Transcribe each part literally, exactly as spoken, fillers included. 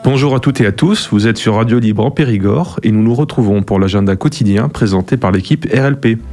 Bonjour à toutes et à tous, vous êtes sur Radio Libre en Périgord et nous nous retrouvons pour l'agenda quotidien présenté par l'équipe R L P.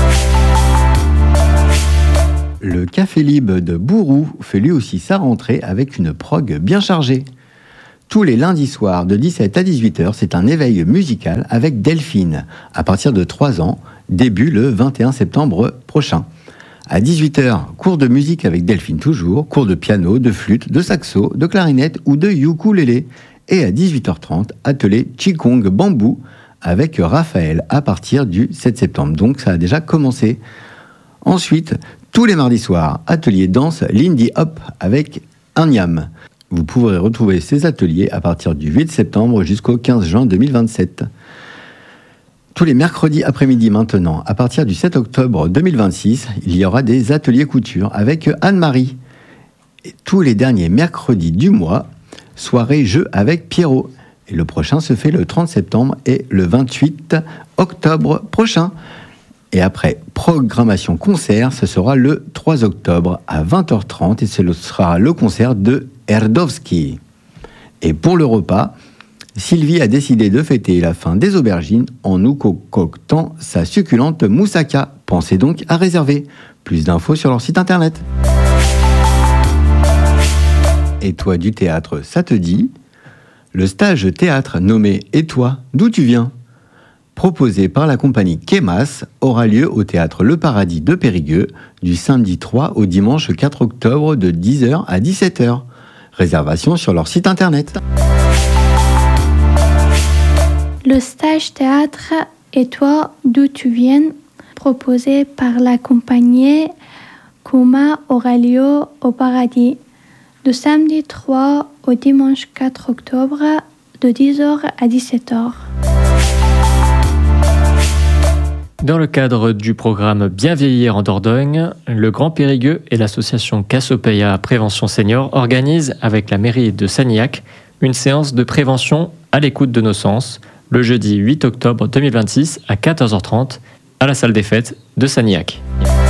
Le Café Libre de Bourou fait lui aussi sa rentrée avec une prog bien chargée. Tous les lundis soirs de dix-sept à dix-huit heures, c'est un éveil musical avec Delphine, à partir de trois ans, début le vingt et un septembre prochain. À dix-huit heures, cours de musique avec Delphine toujours, cours de piano, de flûte, de saxo, de clarinette ou de ukulélé. Et à dix-huit heures trente, atelier Qigong Bambou avec Raphaël à partir du sept septembre. Donc ça a déjà commencé. Ensuite, tous les mardis soirs, atelier danse Lindy Hop avec Anyam. Vous pourrez retrouver ces ateliers à partir du huit septembre jusqu'au quinze juin deux mille vingt-sept. Tous les mercredis après-midi maintenant, à partir du sept octobre deux mille vingt-six, il y aura des ateliers couture avec Anne-Marie. Et tous les derniers mercredis du mois, soirée jeu avec Pierrot. Et le prochain se fait le trente septembre et le vingt-huit octobre prochain. Et après programmation concert, ce sera le trois octobre à vingt heures trente et ce sera le concert de Erdowski. Et pour le repas, Sylvie a décidé de fêter la fin des aubergines en nous concoctant sa succulente moussaka. Pensez donc à réserver. Plus d'infos sur leur site internet. Et toi du théâtre, ça te dit ? Le stage théâtre nommé « Et toi, d'où tu viens ?» proposé par la compagnie Kemas aura lieu au théâtre Le Paradis de Périgueux du samedi trois au dimanche quatre octobre de dix heures à dix-sept heures. Réservation sur leur site internet. Le stage théâtre « Et toi, d'où tu viens ?» proposé par la compagnie Kuma aura lieu au Paradis du samedi trois au dimanche quatre octobre de dix heures à dix-sept heures. Dans le cadre du programme Bien vieillir en Dordogne, le Grand Périgueux et l'association Cassiopeia Prévention Senior organisent avec la mairie de Sanilhac une séance de prévention à l'écoute de nos sens le jeudi huit octobre deux mille vingt-six à quatorze heures trente à la salle des fêtes de Sanilhac.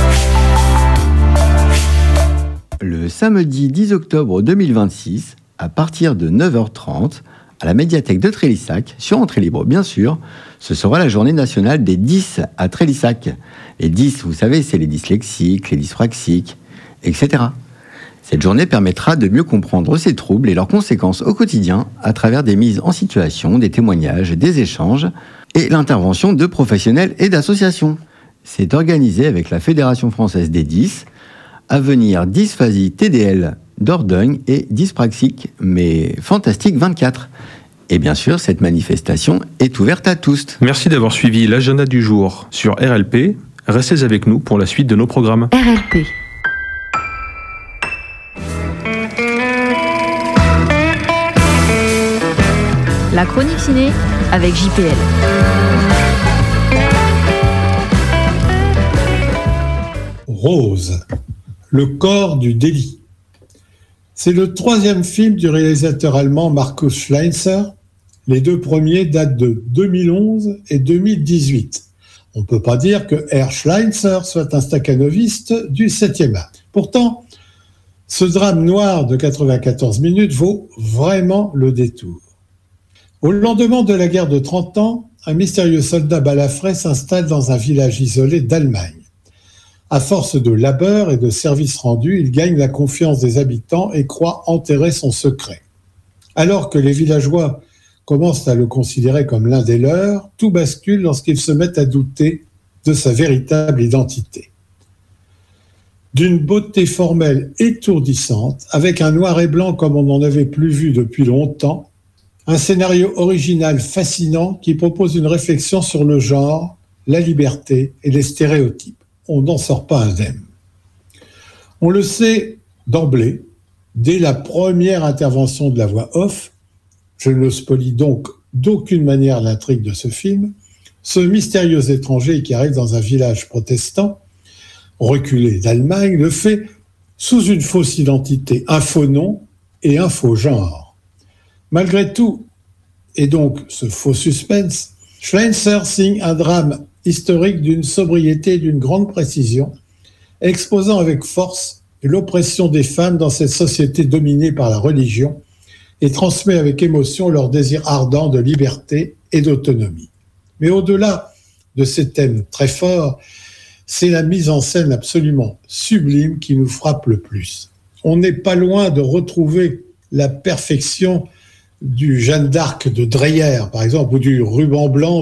Le samedi dix octobre deux mille vingt-six, à partir de neuf heures trente, à la médiathèque de Trélissac, sur entrée libre bien sûr, ce sera la journée nationale des dys à Trélissac. Les dys, vous savez, c'est les dyslexiques, les dyspraxiques, et cetera. Cette journée permettra de mieux comprendre ces troubles et leurs conséquences au quotidien à travers des mises en situation, des témoignages, des échanges et l'intervention de professionnels et d'associations. C'est organisé avec la Fédération française des dys, Avenir Dysphasie T D L Dordogne et Dyspraxique, mais Fantastique vingt-quatre. Et bien sûr, cette manifestation est ouverte à tous. Merci d'avoir suivi l'agenda du jour sur R L P. Restez avec nous pour la suite de nos programmes. R L P. La chronique ciné avec J P L. Rose, le corps du délit. C'est le troisième film du réalisateur allemand Markus Schleinzer. Les deux premiers datent de deux mille onze et deux mille dix-huit. On ne peut pas dire que Herr Schleinzer soit un stakhanoviste du septième art. Pourtant, ce drame noir de quatre-vingt-quatorze minutes vaut vraiment le détour. Au lendemain de la guerre de trente ans, un mystérieux soldat balafré s'installe dans un village isolé d'Allemagne. À force de labeur et de services rendus, il gagne la confiance des habitants et croit enterrer son secret. Alors que les villageois commencent à le considérer comme l'un des leurs, tout bascule lorsqu'ils se mettent à douter de sa véritable identité. D'une beauté formelle étourdissante, avec un noir et blanc comme on n'en avait plus vu depuis longtemps, un scénario original fascinant qui propose une réflexion sur le genre, la liberté et les stéréotypes. On n'en sort pas indemne. On le sait d'emblée, dès la première intervention de la voix off, je ne spolie donc d'aucune manière l'intrigue de ce film, ce mystérieux étranger qui arrive dans un village protestant, reculé d'Allemagne, le fait sous une fausse identité, un faux nom et un faux genre. Malgré tout, et donc ce faux suspense, Schleinzer signe un drame historique d'une sobriété et d'une grande précision, exposant avec force l'oppression des femmes dans cette société dominée par la religion et transmet avec émotion leur désir ardent de liberté et d'autonomie. Mais au-delà de ces thèmes très forts, c'est la mise en scène absolument sublime qui nous frappe le plus. On n'est pas loin de retrouver la perfection du Jeanne d'Arc de Dreyer, par exemple, ou du Ruban blanc